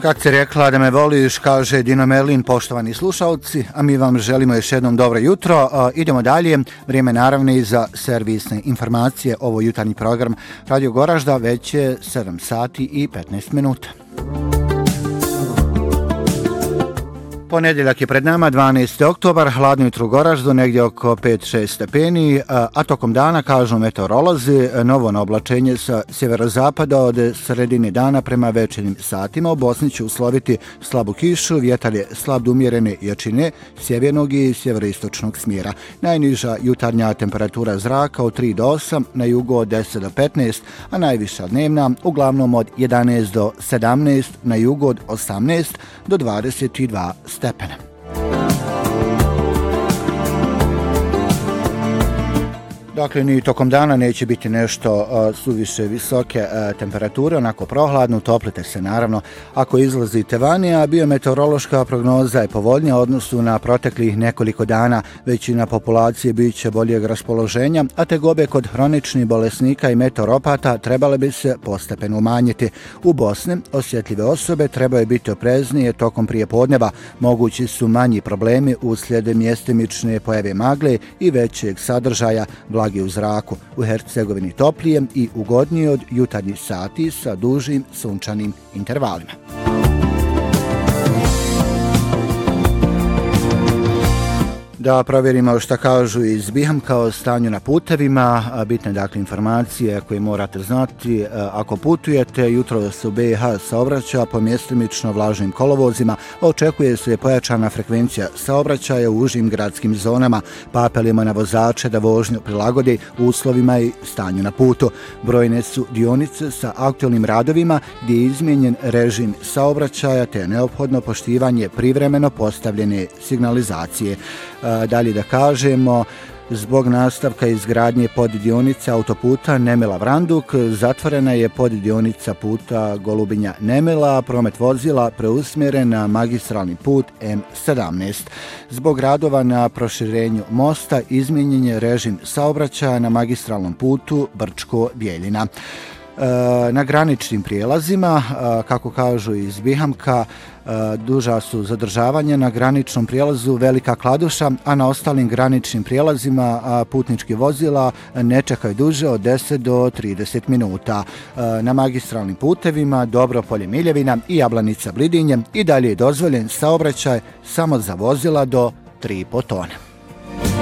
Kad se rekla da me voliš, kaže Dino Merlin, poštovani slušalci, a mi vam želimo još jednom dobro jutro. Idemo dalje, vrijeme naravno i za servisne informacije. Ovo jutarnji program Radio Goražda, već je 7 sati i 15 minuta. Ponedjeljak je pred nama, 12. oktobar, hladno jutro u Goraždu, negdje oko 5-6 stepeni, a tokom dana, kažu meteorolozi, novo naoblačenje sa sjeverozapada od sredine dana prema večernjim satima. U Bosni će usloviti slabu kišu, vjetar je slab do umjerene jačine, sjevernog i sjeveroistočnog smjera. Najniža jutarnja temperatura zraka od 3 do 8, na jugu od 10 do 15, a najviša dnevna uglavnom od 11 do 17, na jugu od 18 do 22 stepena. Dakle, ni tokom dana neće biti nešto suviše visoke temperature, onako prohladno, toplite se naravno ako izlazite vani, a biometeorološka prognoza je povoljnija u odnosu na proteklih nekoliko dana. Većina populacije bit će boljeg raspoloženja, a tegobe kod hroničnih bolesnika i meteoropata trebale bi se postepeno umanjiti. U Bosni osjetljive osobe trebaju biti opreznije tokom prijepodneva. Mogući su manji problemi uslijed mjestimične pojave magle i većeg sadržaja vlage u zraku. U Hercegovini toplije i ugodnije od jutarnjih sati sa dužim sunčanim intervalima. Da provjerimo šta kažu iz Bihamka o stanju na putevima, bitne dakle informacije koje morate znati ako putujete. Jutro se u BiH saobraća po mjestimično vlažnim kolovozima, očekuje se pojačana frekvencija saobraćaja u užim gradskim zonama, pa apelimo na vozače da vožnju prilagode uslovima i stanju na putu. Brojne su dionice sa aktualnim radovima gdje je izmijenjen režim saobraćaja te je neophodno poštivanje privremeno postavljene signalizacije. Dalje da kažemo, zbog nastavka izgradnje poddionice autoputa Nemela-Vranduk zatvorena je poddionica puta Golubinja-Nemela, a promet vozila preusmjeren na magistralni put M17. Zbog radova na proširenju mosta izmijenjen je režim saobraćaja na magistralnom putu Brčko-Bjeljina. Na graničnim prijelazima, kako kažu iz Bihamka, duža su zadržavanja na graničnom prijelazu Velika Kladuša, a na ostalim graničnim prijelazima putnički vozila ne čekaju duže od 10 do 30 minuta. Na magistralnim putevima Dobropolje-Miljevina i Jablanica-Blidinje i dalje je dozvoljen saobraćaj samo za vozila do 3,5 tone.